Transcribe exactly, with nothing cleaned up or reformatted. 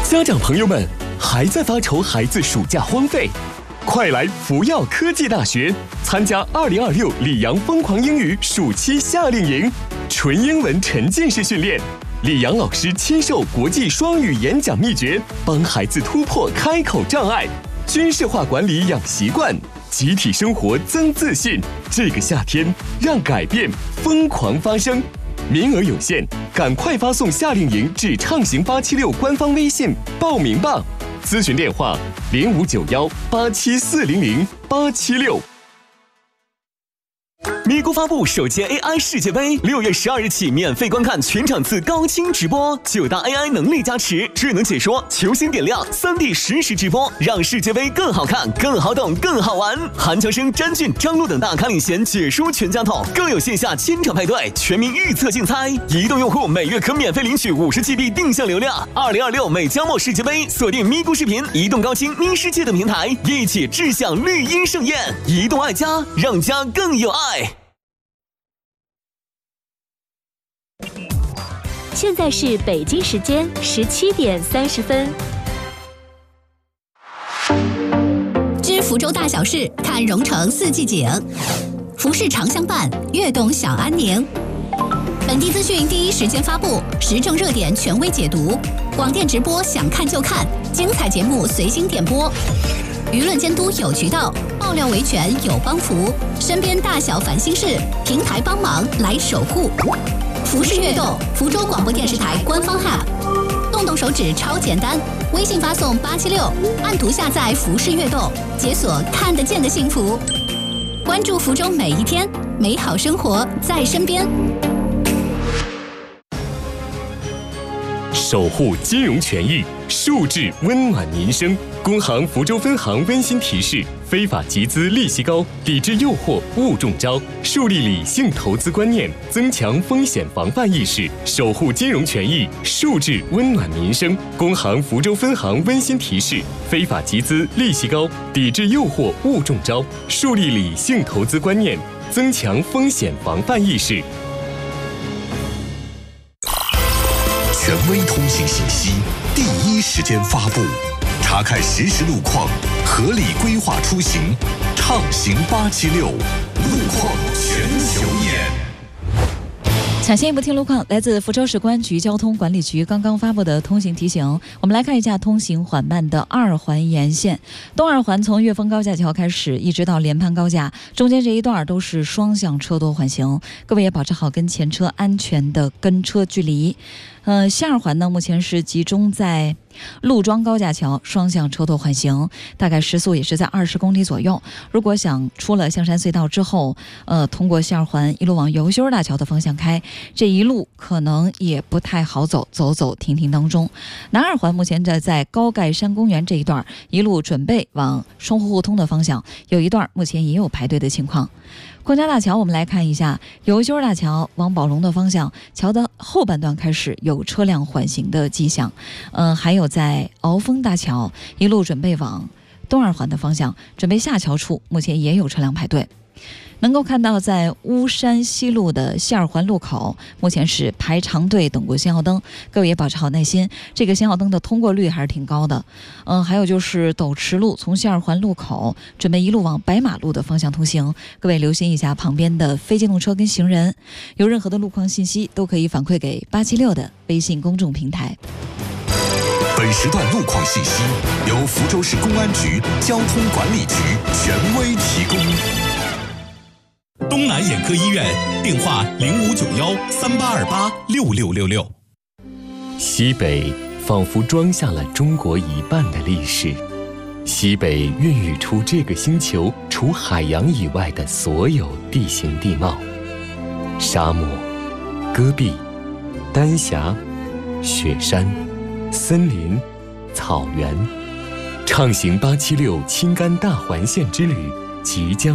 家长朋友们，还在发愁孩子暑假荒废？快来福耀科技大学参加二零二六里昂疯狂英语暑期夏令营，纯英文沉浸式训练，李阳老师亲授国际双语演讲秘诀，帮孩子突破开口障碍，军事化管理养习惯，集体生活增自信。这个夏天，让改变疯狂发生。名额有限，赶快发送夏令营至畅行八七六官方微信报名吧。咨询电话零五九幺八七四零零八七六。咪咕发布首届 A I 世界杯，六月十二日起免费观看全场次高清直播，九大 A I 能力加持，智能解说，球星点亮，三 D 实时直播，让世界杯更好看、更好懂、更好玩。韩乔生、詹俊、张璐等大咖领衔解说全家桶，更有线下千场派对、全民预测竞猜。移动用户每月可免费领取五十 G B 定向流量。二零二六美加墨世界杯，锁定咪咕视频、移动高清咪世界等平台，一起志向绿茵盛宴。移动爱家，让家更有爱。 现在是北京时间十七点三十分。 知福州大小事，看蓉城四季景。服饰常相伴，悦动享安宁。本地资讯第一时间发布，时政热点权威解读，广电直播想看就看，精彩节目随心点播。舆论监督有渠道，爆料维权有帮扶，身边大小烦心事，平台帮忙来守护。服饰悦动，福州广播电视台官方 App， 动动手指超简单，微信发送八七六，按图下载服饰悦动，解锁看得见的幸福。关注福州每一天，美好生活在身边。 守护金融权益，数字温暖民生。工行福州分行温馨提示：非法集资利息高，抵制诱惑勿中招。树立理性投资观念，增强风险防范意识，守护金融权益，数字温暖民生。工行福州分行温馨提示：非法集资利息高，抵制诱惑勿中招。树立理性投资观念，增强风险防范意识。 权威通信信息，第一时间发布，查看实时路况，合理规划出行，畅行八七六，路况全球眼。 抢先一步听路况，来自福州市公安局交通管理局刚刚发布的通行提醒。我们来看一下通行缓慢的二环沿线，东二环从岳峰高架桥开始，一直到联潘高架，中间这一段都是双向车多缓行，各位也保持好跟前车安全的跟车距离。呃，西二环呢，目前是集中在陆庄高架桥，双向车多缓行，大概时速也是在二十公里左右。如果想出了象山隧道之后，呃，通过西二环一路往尤修大桥的方向开，这一路可能也不太好走，走走停停当中。南二环目前在在高盖山公园这一段，一路准备往双湖互通的方向，有一段目前也有排队的情况。昆嘉大桥，我们来看一下尤修大桥往宝龙的方向，桥的后半段开始有车辆缓行的迹象。呃，还有在鳌峰大桥一路准备往东二环的方向，准备下桥处，目前也有车辆排队。能够看到在巫山西路的西二环路口，目前是排长队等过信号灯，各位也保持好耐心，这个信号灯的通过率还是挺高的。嗯、呃，还有就是斗池路从西二环路口准备一路往白马路的方向通行，各位留心一下旁边的非机动车跟行人，有任何的路况信息都可以反馈给八七六的微信公众平台。 本时段路况信息由福州市公安局交通管理局权威提供。 东南眼科医院电话零五九幺三八二八六六六六。 西北仿佛装下了中国一半的历史，西北孕育出这个星球除海洋以外的所有地形地貌：沙漠、戈壁、丹霞、雪山、森林、草原。畅行八七六青甘大环线之旅即将